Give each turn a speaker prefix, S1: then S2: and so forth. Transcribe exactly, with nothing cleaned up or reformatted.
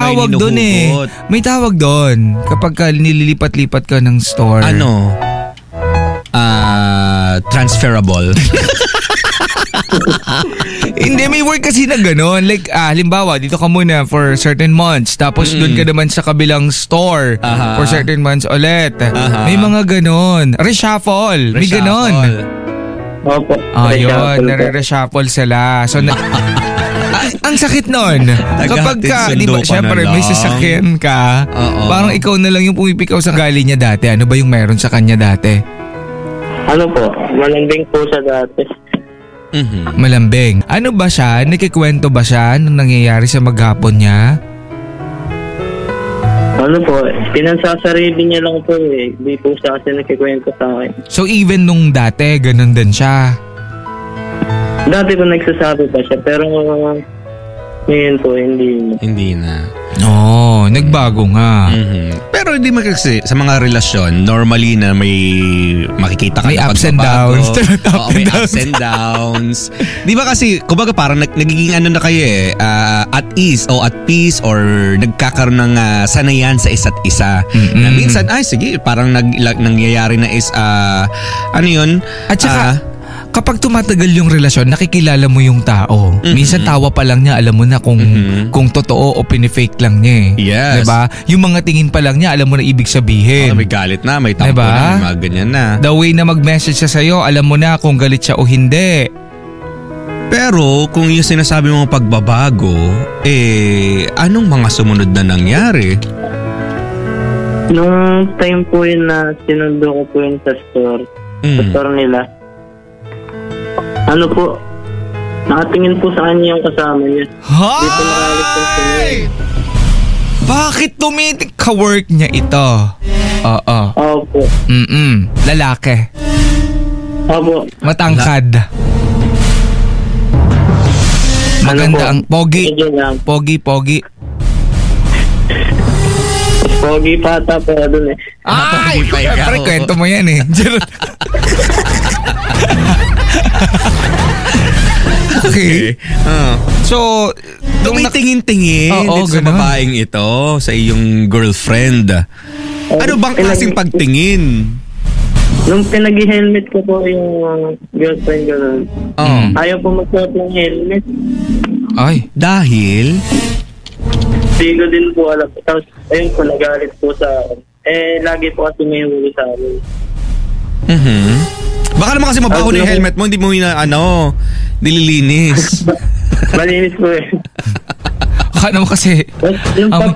S1: tawag doon eh. May tawag doon. Kapag ka nililipat-lipat ka ng store.
S2: Ano? Ah, uh, transferable.
S1: Hindi, may work kasi na gano'n. Like, ah, halimbawa, dito ka muna for certain months. Tapos mm-hmm. doon ka naman sa kabilang store uh-huh. for certain months ulit. Uh-huh. May mga gano'n. Reshuffle. May gano'n.
S3: Opo.
S1: Ayun, nare-reshuffle sila. So, na- ah, ang sakit nun. Kapag ka, di ba, syempre, may sasakyan ka. Uh-oh. Parang ikaw na lang yung pumipikaw sa gali niya dati. Ano ba yung meron sa kanya dati?
S3: Ano po? Malambing po siya dati.
S1: Mm-hmm. Malambing. Ano ba siya? Nakikwento ba siya nung nangyayari sa maghapon niya?
S3: Ano po? Pinansasarili niya lang po eh. Hindi po siya kasi nakikwento sa akin.
S1: So even nung dati, ganun din siya?
S3: Dati po nagsasabi pa siya pero ngayon po hindi na.
S2: Hindi na.
S1: Oo, oh, nagbago nga.
S2: Mm-hmm. Pero hindi mo kasi sa mga relasyon, normally na may makikita ka
S1: may
S2: na
S1: ups and downs.
S2: Oo, may ups and downs. Di ba kasi, kumbaga parang nag- nagiging ano na kayo eh, uh, at ease o at peace or nagkakaroon ng uh, sanayan sa isa't isa. Mm-hmm. Na minsan, ay sige, parang nag, nangyayari na is, uh, ano yun?
S1: At saka,
S2: uh,
S1: kapag tumatagal yung relasyon, nakikilala mo yung tao. Mm-hmm. Minsan tawa pa lang niya, alam mo na kung mm-hmm. kung totoo o pinifake lang niya eh.
S2: Yes.
S1: Diba? Yung mga tingin pa lang niya, alam mo na ibig sabihin.
S2: Oh, may galit na, may tampo diba? Na, may mga ganyan na.
S1: The way na mag-message siya sa'yo, alam mo na kung galit siya o hindi.
S2: Pero kung yung sinasabi mong pagbabago, eh, anong mga sumunod na nangyari?
S3: Nung time po yun na sinundo ko po yun sa store, mm. sa store nila, ano po, nakatingin po sa kanya yung kasama niya.
S1: Hay! Dito nakalimutan. Bakit tumitik ka-work niya ito? Oo.
S3: Opo.
S1: Mm-mm. Lalaki.
S3: Opo.
S1: Matangkad. Maganda ang pogi. Pogi, pogi.
S3: Pogi pata po dun eh.
S1: Ay! Siyempre, kwento mo yan eh. Okay. Uh, so,
S2: tumitingin-tingin oh, oh, sa babaeng ito, sa iyong girlfriend. Uh, ano bang klaseng pagtingin?
S3: Nung pinag-helmet ko po yung uh, girlfriend ko nun, oh. ayaw po magsuot ng helmet.
S1: Ay,
S2: dahil?
S3: Hindi ko din po alam. Tapos, ayun po, nagalit po sa akin. Eh, lagi po kasi may huli sa akin.
S2: Mhm. Baka naman kasi mabaho na yung helmet mo, hindi mo na ano, nililinis.
S3: Malinis po eh.
S1: Baka naman kasi,
S3: yung
S1: um,